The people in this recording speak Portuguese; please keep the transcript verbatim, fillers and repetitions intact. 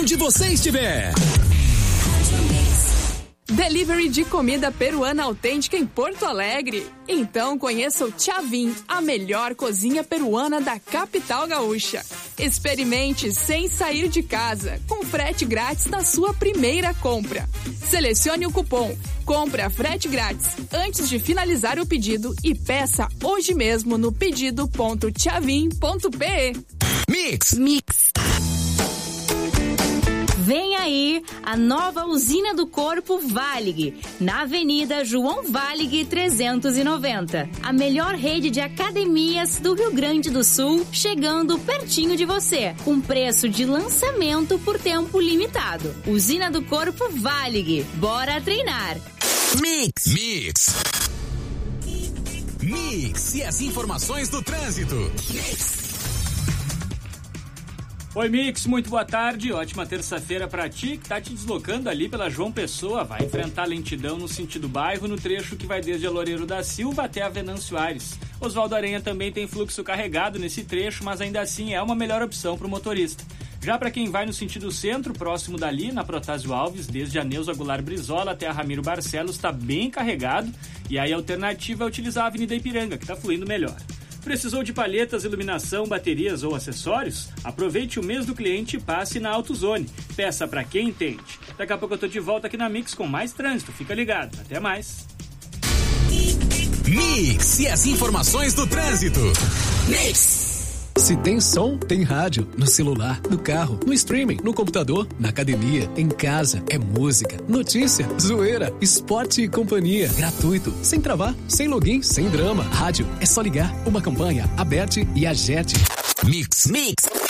onde você estiver. Delivery de comida peruana autêntica em Porto Alegre? Então conheça o Chavin, a melhor cozinha peruana da capital gaúcha. Experimente sem sair de casa, com frete grátis na sua primeira compra. Selecione o cupom Compra Frete Grátis antes de finalizar o pedido e peça hoje mesmo no pedido ponto chavin ponto pe. Mix! Mix! Vem aí a nova usina do corpo Valig, na Avenida João Valig trezentos e noventa. A melhor rede de academias do Rio Grande do Sul, chegando pertinho de você, com preço de lançamento por tempo limitado. Usina do corpo Valig, bora treinar! Mix! Mix! Mix e as informações do trânsito. Mix! Oi, Mix, muito boa tarde, ótima terça-feira pra ti, que tá te deslocando ali pela João Pessoa, vai enfrentar lentidão no sentido bairro, no trecho que vai desde a Loureiro da Silva até a Venâncio Aires. Oswaldo Aranha também tem fluxo carregado nesse trecho, mas ainda assim é uma melhor opção pro motorista. Já para quem vai no sentido centro, próximo dali, na Protásio Alves, desde a Neuza Goulart Brizola até a Ramiro Barcelos, está bem carregado, e aí a alternativa é utilizar a Avenida Ipiranga, que está fluindo melhor. Precisou de palhetas, iluminação, baterias ou acessórios? Aproveite o mês do cliente e passe na AutoZone. Peça para quem entende. Daqui a pouco eu tô de volta aqui na Mix com mais trânsito. Fica ligado. Até mais. Mix e as informações do trânsito. Mix! Se tem som, tem rádio. No celular, no carro, no streaming, no computador, na academia, em casa. É música, notícia, zoeira, esporte e companhia. Gratuito, sem travar, sem login, sem drama. Rádio, é só ligar. Uma campanha, Aberte e Agerte. Mix, Mix.